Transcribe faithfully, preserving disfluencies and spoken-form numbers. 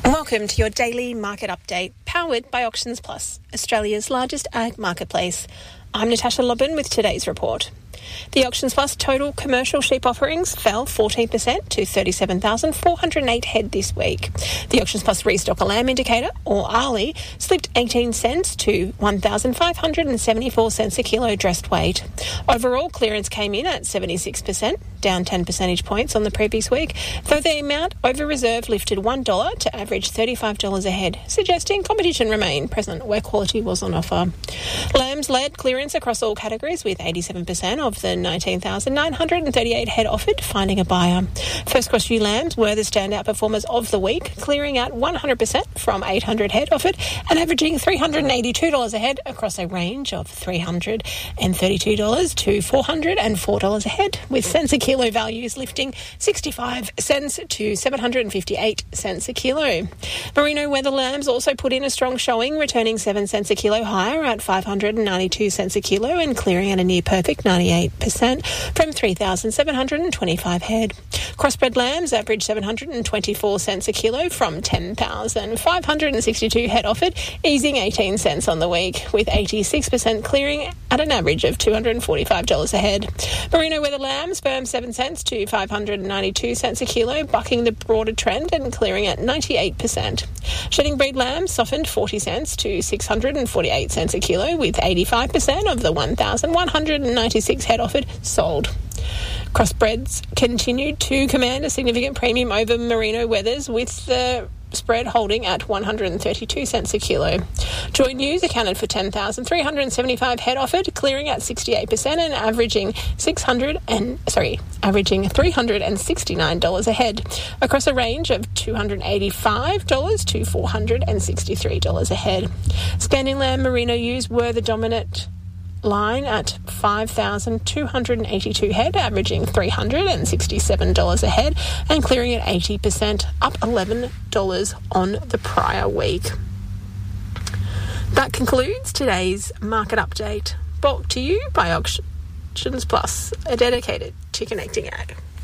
Welcome to your daily market update, powered by Auctions Plus, Australia's largest ag marketplace. I'm Natasha Lobban with today's report. The Auctions Plus total commercial sheep offerings fell fourteen percent to thirty-seven thousand four hundred eight head this week. The Auctions Plus restock a lamb indicator, or A R L I, slipped eighteen cents to one thousand five hundred seventy-four cents a kilo dressed weight. Overall, clearance came in at seventy-six percent, down ten percentage points on the previous week, though the amount over reserve lifted one dollar to average thirty-five dollars a head, suggesting competition remained present where quality was on offer. Lambs led clearance across all categories, with eighty-seven percent of the nineteen thousand nine hundred thirty-eight head offered finding a buyer. First cross ewe lambs were the standout performers of the week, clearing at one hundred percent from eight hundred head offered and averaging three hundred eighty-two dollars a head across a range of three hundred thirty-two dollars to four hundred four dollars a head, with cents a kilo values lifting sixty-five cents to seven hundred fifty-eight cents a kilo. Merino weather lambs also put in a strong showing, returning seven cents a kilo higher at five hundred ninety-two cents a kilo and clearing at a near perfect ninety-eight percent from three thousand seven hundred twenty-five head. Crossbred lambs averaged seven hundred twenty-four cents a kilo from ten thousand five hundred sixty-two head offered, easing eighteen cents on the week, with eighty-six percent clearing at an average of two hundred forty-five dollars a head. Merino weather lambs firmed seven cents to five hundred ninety-two cents a kilo, bucking the broader trend and clearing at ninety-eight percent. Shedding breed lambs softened forty cents to six hundred forty-eight cents a kilo, with eighty-five percent of the one thousand one hundred ninety-six head offered sold. Crossbreds continued to command a significant premium over merino weathers, with the spread holding at one hundred thirty-two cents a kilo. Joint ewes accounted for ten thousand three hundred seventy-five head offered, clearing at sixty-eight percent and averaging six hundred and sorry, averaging three hundred sixty-nine dollars a head across a range of two hundred eighty-five dollars to four hundred sixty-three dollars a head. Standing lamb merino ewes were the dominant line at five thousand two hundred eighty-two head, averaging three hundred sixty-seven dollars a head and clearing at eighty percent, up eleven dollars on the prior week. That concludes today's market update, brought to you by Auctions Plus, a dedicated to connecting ag.